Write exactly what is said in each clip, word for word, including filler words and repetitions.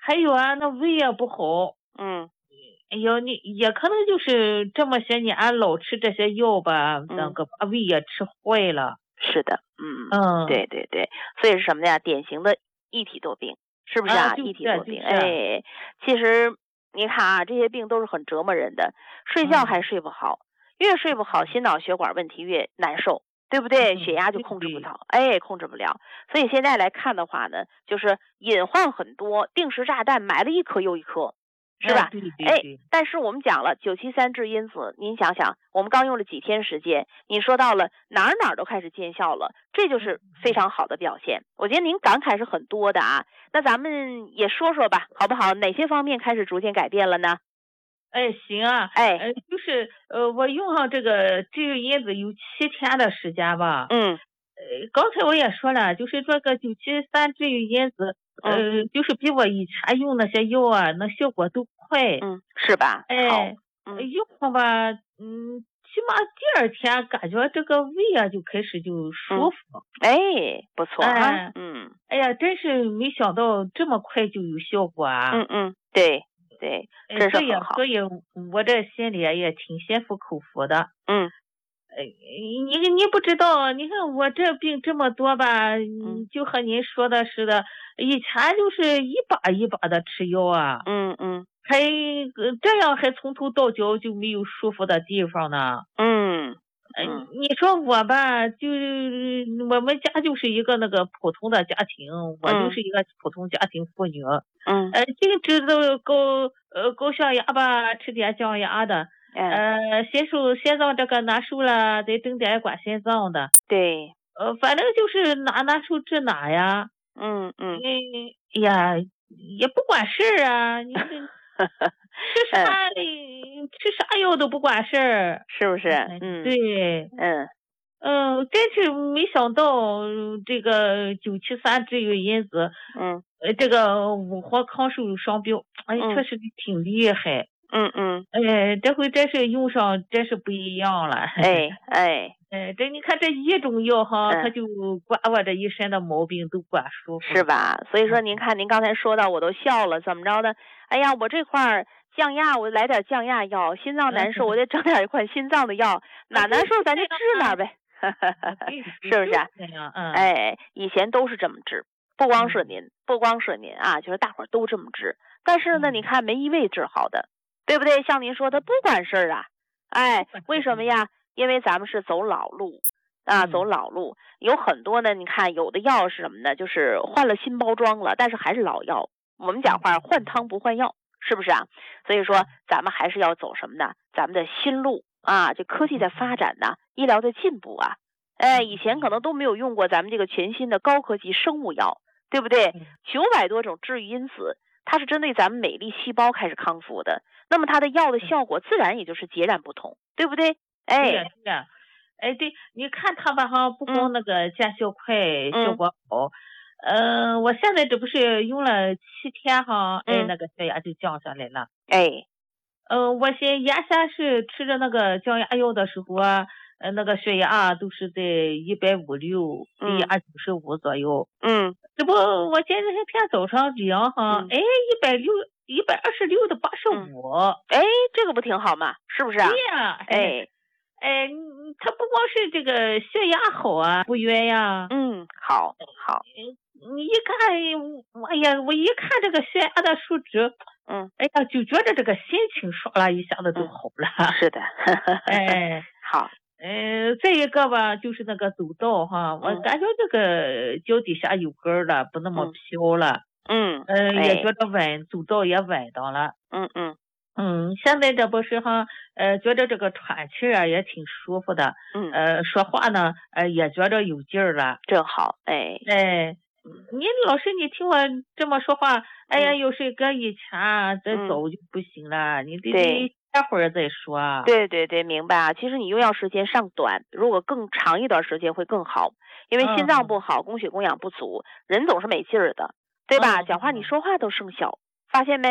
还有啊，那胃也不好。 嗯。 哎呦，你也可能就是这么些年俺老吃这些药吧， 嗯那个把胃也吃坏了。 是的，嗯嗯， 对对对，所以是什么呀？典型的一体多病，是不是啊？ 啊，就是一体多病， 就是， 哎，其实你看啊，这些病都是很折磨人的，睡觉还嗯睡不好，越睡不好，心脑血管问题越难受，对不对？血压就对对， 控制不了，哎，控制不了。所以现在来看的话呢，就是隐患很多，定时炸弹埋了一颗又一颗，是哎， 吧？ 对对哎， 对， 但是我们讲了九七三质因子，您想想，我们刚用了几天时间，你说到了哪儿哪儿都开始见效了，这就是非常好的表现。我觉得您感慨是很多的啊，那咱们也说说吧，好不好？哪些方面开始逐渐改变了呢？ 哎，行啊， 哎， 呃，就是呃，我用上这个这个叶子有七天的时间吧。 嗯呃，刚才我也说了，就是这个九七三这个叶子， 嗯呃，就是比我以前用那些药啊，那效果都快。 嗯，是吧？好， 哎， 嗯用上吧，嗯，起码第二天感觉这个胃啊就开始就舒嗯， 服。 哎，不错哈， 哎， 嗯哎呀，真是没想到这么快就有效果啊！ 嗯嗯，对对， 哎， 真是所以很好， 所以我这心里也挺心服口服的。 嗯哎，你你不知道，你看我这病这么多吧， 嗯嗯就和您说的似的，以前就是一把一把的吃药啊， 嗯嗯还呃这样还从头到脚就没有舒服的地方呢。 嗯哎， 嗯你说我吧，就是我们家就是一个那个普通的家庭，我就嗯是一个普通家庭妇女。 嗯， 呃，净知道高呃高血压吧，吃点降压的。 哎， 呃，心手心脏这个难受了，得整点管心脏的。 对， 呃，反正就是哪难受治哪呀。 嗯嗯。 嗯，哎呀，也不管事儿啊，你这吃嗯， 啥吃啥药都不管事儿。 是不是？ 哎嗯对。 嗯嗯，真是没想到这个九七三这个因子， 嗯呃，这个五活抗瘦双标，哎， 嗯确实挺厉害。 嗯嗯， 哎，这回真是用上，真是不一样了。 哎哎， 哎，这你看这一种药哈，它嗯， 就管我这一身的毛病都管舒服了。 是吧？所以说，您看您刚才说到，我都笑了，怎么着的？哎呀，我这块儿降压，我来点降压药；心脏难受，我得整点一款心脏的药。哪难受咱就治哪呗，是不是啊？ 这样，嗯， 哎，以前都是这么治，不光是嗯您，不光是您啊，就是大伙儿都这么治。但是呢， 嗯你看没一味治好的，对不对？像您说的，不管事儿啊，哎，为什么呀？因为咱们是走老路啊， 嗯走老路，有很多呢。你看，有的药是什么呢？就是换了新包装了，但是还是老药。我们讲话换汤不换药，是不是啊？所以说，咱们还是要走什么呢？咱们的新路啊，这科技在发展呢，医疗的进步啊。哎，以前可能都没有用过咱们这个全新的高科技生物药，对不对？九百多种治愈因子，它是针对咱们美丽细胞开始康复的，那么它的药的效果自然也就是截然不同，对不对？哎， 对呀对呀。哎，对，你看它吧哈，不光那个见效快，效果好。嗯，我现在这不是用了七天哈，哎，那个血压就降下来了。 哎， 嗯，我先原先是吃着那个降压药的时候啊，呃，那个血压都是在一百五六、一二九十五左右。 嗯， 这不，我今天天早上量哈，哎，一百六、一百二十六的八十五。 哎，这个不挺好吗？是不是啊？ 对呀， 哎。 哎，它不光是这个血压好啊，不晕呀。 嗯，好，好。 你一看，哎呀，我一看这个血压的数值， 嗯， 哎呀，就觉得这个心情唰啦一下子就好了。 是的， 哎， 好。 嗯，再一个吧，就是那个走道哈，我感觉这个脚底下有根了，不那么飘了。 嗯， 嗯，也觉得稳，走道也稳当了。 嗯嗯。 嗯，现在这不是哈，呃，觉得这个喘气啊也挺舒服的。 嗯， 呃，说话呢，呃，也觉得有劲儿了。 真好，哎哎，你老师，你听我这么说话，哎呀，要是搁以前啊，这早就不行了，你得得待会儿再说。 对对对，明白啊。其实你用药时间尚短，如果更长一段时间会更好，因为心脏不好，供血供氧不足，人总是没劲儿的，对吧？讲话你说话都生效，发现没？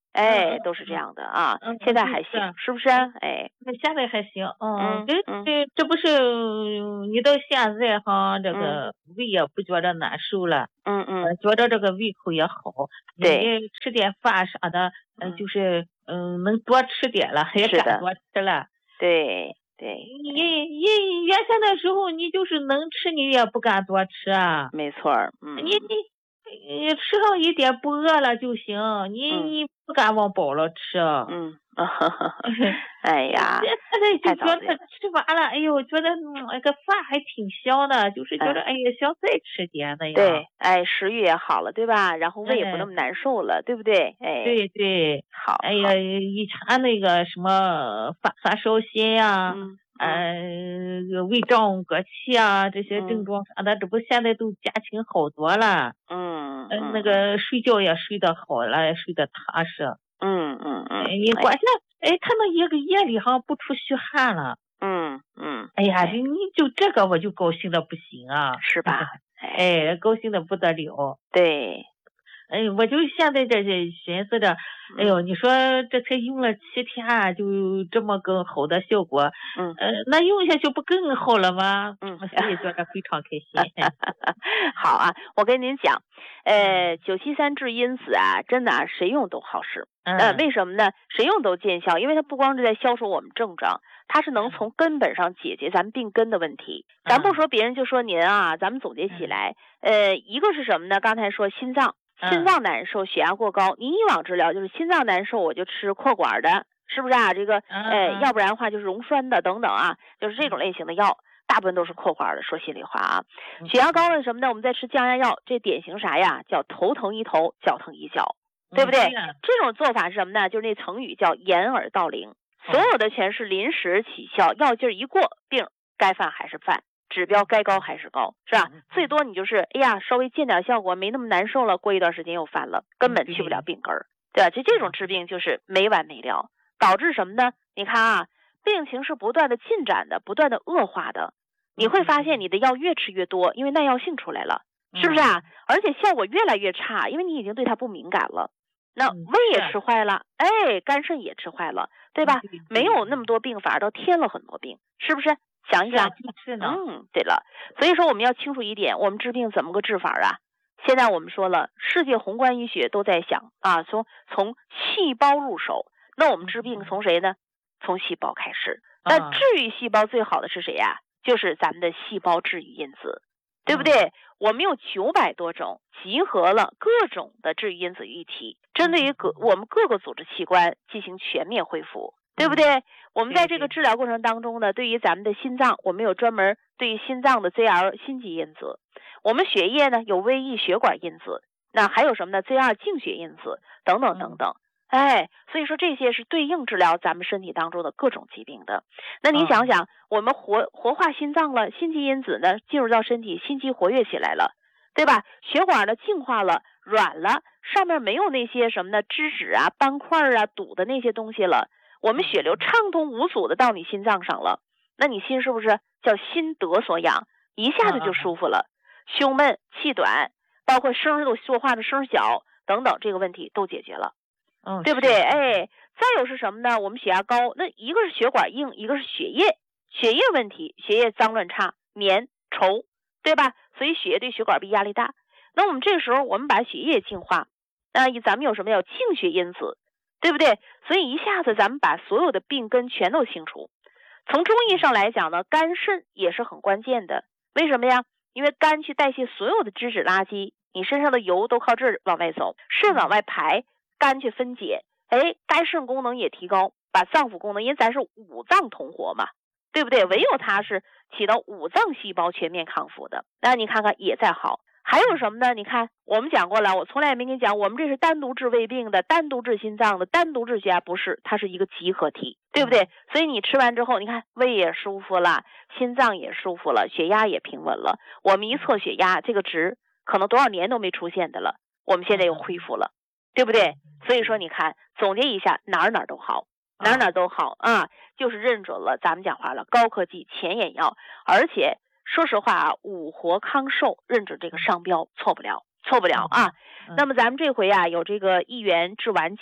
哎，都是这样的啊。 嗯， 现在还行，是不是？哎， 那现在还行，嗯，这嗯这这不是你到现在哈，这个胃也不觉得难受了， 嗯嗯， 觉得这个胃口也好， 对， 你吃点饭啥的，嗯，就是嗯能多吃点了，也敢多吃了。 对对， 你你原先的时候你就是能吃，你也不敢多吃啊。 没错，嗯， 你你你吃上一点不饿了就行，你你不敢往饱了吃。 嗯，哎呀， 现在就觉得吃完了，哎呦，觉得那个饭还挺香的，就是觉得哎呀想再吃点的呀。 对，哎，食欲也好了，对吧？然后胃也不那么难受了，对不对？哎， 对对， 好， 哎呀，以前那个什么发发烧心呀，呃，胃胀膈气啊，这些症状啥的，这不现在都减轻好多了。 嗯嗯，那个睡觉也睡得好了，睡得踏实。 嗯嗯嗯， 你关键哎，他那一个夜里好像不出虚汗了。 嗯嗯， 哎呀，你就这个我就高兴的不行啊， 是吧？ 哎，高兴的不得了。 对， 哎，我就现在这些寻思着，哎呦，你说这才用了七天就这么个好的效果， 嗯， 呃，那用下去不更好了吗？ 嗯， 所以觉得非常开心。 好啊，我跟您讲，呃，九七三至因子啊，真的啊，谁用都好使。呃，为什么呢？谁用都见效，因为它不光是在消除我们症状，它是能从根本上解决咱们病根的问题。咱不说别人，就说您啊，咱们总结起来，呃，一个是什么呢？刚才说心脏，心脏难受，血压过高，您以往治疗就是心脏难受，我就吃扩管的，是不是啊？这个，呃，要不然的话就是溶栓的等等啊，就是这种类型的药。大部分都是扩管的，说心里话啊。血压高了什么呢？我们在吃降压药，这典型啥呀？叫头疼一头，脚疼一脚，对不对？嗯、这种做法是什么呢？就是那成语叫掩耳盗铃，所有的全是临时起效，药劲儿一过，病该犯还是犯，指标该高还是高，是吧？最多你就是哎呀，稍微见点效果，没那么难受了，过一段时间又犯了，根本去不了病根儿，对吧？就这种治病就是没完没了，导致什么呢？你看啊，病情是不断的进展的，不断的恶化的。你会发现你的药越吃越多，因为耐药性出来了，是不是啊？而且效果越来越差，因为你已经对它不敏感了。那胃也吃坏了，哎，肝肾也吃坏了，对吧？没有那么多病，反而都添了很多病，是不是？想一想， 是呢。 嗯，对了，所以说我们要清楚一点，我们治病怎么个治法啊？现在我们说了，世界宏观医学都在想啊，从从细胞入手。那我们治病从谁呢？从细胞开始。那治愈细胞最好的是谁呀？就是咱们的细胞治愈因子，对不对？嗯、我们有九百多种，集合了各种的治愈因子一体，针对于各我们各个组织器官进行全面恢复，对不对？嗯、我们在这个治疗过程当中呢，对于咱们的心脏，我们有专门对于心脏的 Z R 心肌因子，我们血液呢有 V E 血管因子，那还有什么呢 ？Z R 净血因子等等等等。嗯哎，所以说这些是对应治疗咱们身体当中的各种疾病的。那你想想，我们活活化心脏了，心肌因子呢进入到身体，心肌活跃起来了，对吧？血管呢净化了，软了，上面没有那些什么呢脂质啊、斑块啊堵的那些东西了，我们血流畅通无阻的到你心脏上了，那你心是不是叫心得所养，一下子就舒服了？胸闷、气短，包括声都说话的声小等等，这个问题都解决了。 嗯， 对不对？哎，再有是什么呢？我们血压高，那一个是血管硬，一个是血液，血液问题，血液脏乱差、粘稠，对吧？所以血液对血管壁压力大。那我们这个时候，我们把血液净化，那咱们有什么有净血因子，对不对？所以一下子咱们把所有的病根全都清除。从中医上来讲呢，肝肾也是很关键的。为什么呀？因为肝去代谢所有的脂质垃圾，你身上的油都靠这儿往外走，肾往外排。肝去分解，哎，肝肾功能也提高，把脏腑功能，因为咱是五脏同活嘛，对不对？唯有它是起到五脏细胞全面康复的。那你看看也在好，还有什么呢？你看我们讲过了，我从来也没跟你讲，我们这是单独治胃病的，单独治心脏的，单独治血压，不是，它是一个集合体，对不对？所以你吃完之后，你看胃也舒服了，心脏也舒服了，血压也平稳了。我们一测血压，这个值可能多少年都没出现的了，我们现在又恢复了。对不对？所以说你看，总结一下，哪儿哪儿都好，哪儿哪儿都好啊，就是认准了咱们讲话了，高科技前沿药，而且说实话啊，五活康寿，认准这个商标，错不了，错不了啊。那么咱们这回啊，有这个一元治顽疾，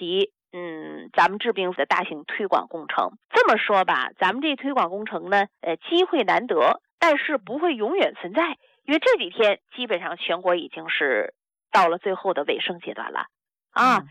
嗯，咱们治病的大型推广工程。这么说吧，咱们这推广工程呢，呃，机会难得，但是不会永远存在，因为这几天基本上全国已经是到了最后的尾声阶段了啊。